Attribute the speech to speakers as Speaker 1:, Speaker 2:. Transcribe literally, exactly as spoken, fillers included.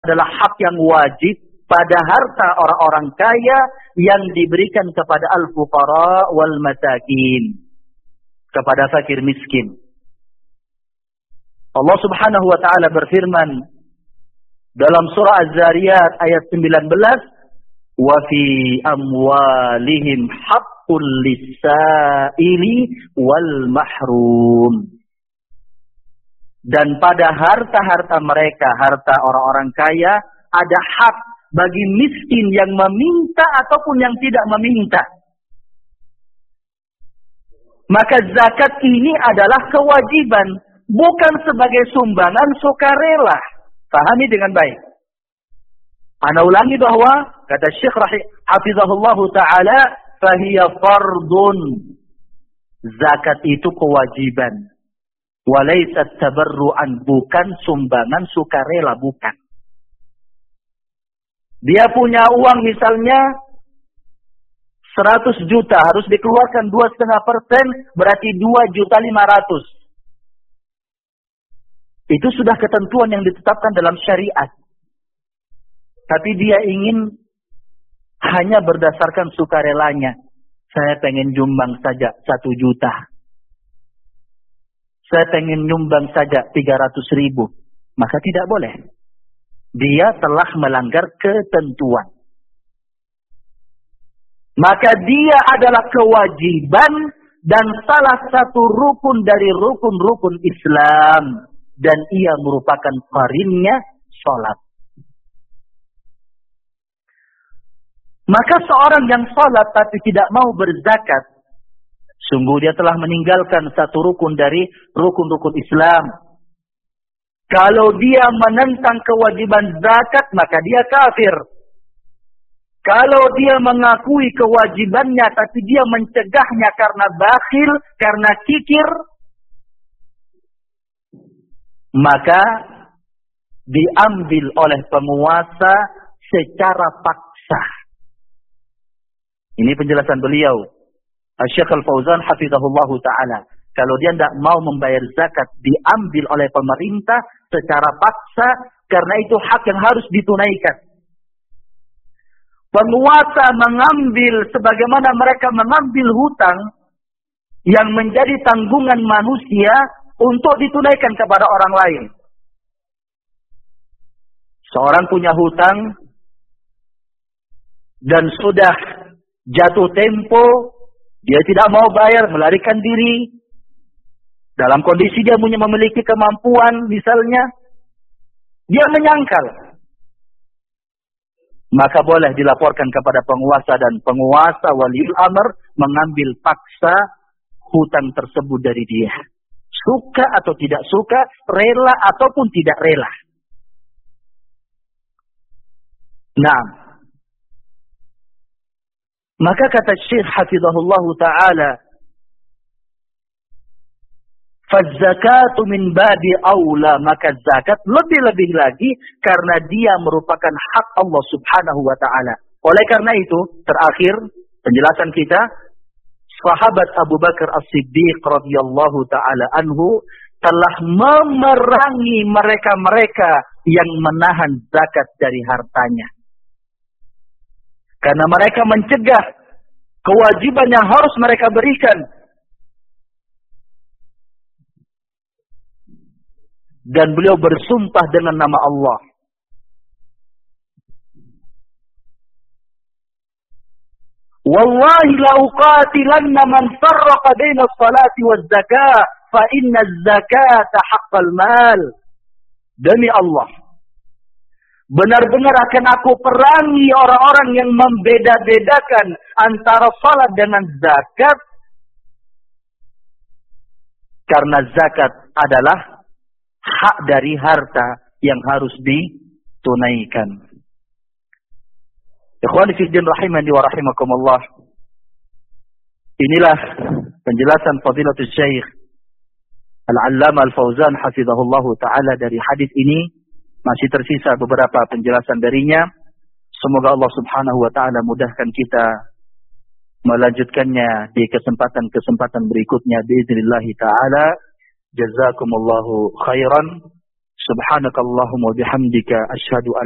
Speaker 1: adalah hak yang wajib pada harta orang-orang kaya yang diberikan kepada al-fuqara wal masakin, kepada fakir miskin. Allah Subhanahu wa taala berfirman dalam surah Az-Zariyat ayat sembilan belas, "Wa fi amwalihim haqqul lis-sa'ili wal mahrum." Dan pada harta-harta mereka, harta orang-orang kaya, ada hak bagi miskin yang meminta ataupun yang tidak meminta. Maka zakat ini adalah kewajiban, bukan sebagai sumbangan sukarela. Pahami dengan baik. Ana ulangi bahwa kata Syekh Hafizahullah Ta'ala, fahiya fardun. Zakat itu kewajiban. Walaysat tabarru'an, bukan sumbangan sukarela, bukan. Dia punya uang misalnya seratus juta, harus dikeluarkan dua koma lima persen, berarti dua juta lima ratus. Itu sudah ketentuan yang ditetapkan dalam syariat. Tapi dia ingin hanya berdasarkan sukarelanya. Saya pengen nyumbang saja satu juta. Saya pengen nyumbang saja tiga ratus ribu. Maka tidak boleh. Dia telah melanggar ketentuan. Maka dia adalah kewajiban dan salah satu rukun dari rukun-rukun Islam. Dan ia merupakan qarinnya sholat. Maka seorang yang sholat tapi tidak mau berzakat, sungguh dia telah meninggalkan satu rukun dari rukun-rukun Islam. Kalau dia menentang kewajiban zakat, maka dia kafir. Kalau dia mengakui kewajibannya, tapi dia mencegahnya karena bakhil, karena kikir, maka diambil oleh penguasa secara paksa. Ini penjelasan beliau, Syekh Al-Fauzan hafizahullah ta'ala. Kalau dia tidak mau membayar zakat, diambil oleh pemerintah secara paksa, karena itu hak yang harus ditunaikan. Penguasa mengambil sebagaimana mereka mengambil hutang yang menjadi tanggungan manusia untuk ditunaikan kepada orang lain. Seorang punya hutang dan sudah jatuh tempo, dia tidak mau bayar, melarikan diri. Dalam kondisi dia punya memiliki kemampuan, misalnya, dia menyangkal. Maka boleh dilaporkan kepada penguasa, dan penguasa waliul amr mengambil paksa hutang tersebut dari dia. Suka atau tidak suka, rela ataupun tidak rela. Nah, maka kata Syekh hafizahullah ta'ala, faz-zakatu min babi aula, maka zakat lebih-lebih lagi karena dia merupakan hak Allah Subhanahu wa taala. Oleh karena itu, terakhir penjelasan kita, sahabat Abu Bakar As-Siddiq radhiyallahu taala anhu telah memerangi mereka-mereka yang menahan zakat dari hartanya. Karena mereka mencegah kewajiban yang harus mereka berikan. Dan beliau bersumpah dengan nama Allah. Wallahi la uqatilanna man farraqa baina as-salati waz-zakah fa inna az-zakata haqqal mal. Demi Allah, benar-benar akan aku perangi orang-orang yang membeda-bedakan antara salat dengan zakat, karena zakat adalah hak dari harta yang harus ditunaikan. Ikhwani fi din rahimani wa rahimakumullah. Inilah penjelasan Fadilatul Syekh Al-Allamah Al-Fauzan hafizahullah ta'ala dari hadis ini. Masih tersisa beberapa penjelasan darinya. Semoga Allah Subhanahu wa ta'ala mudahkan kita melanjutkannya di kesempatan-kesempatan berikutnya biiznillah ta'ala. Jazakumullahu khairan. Subhanakallahumma bihamdika asyhadu an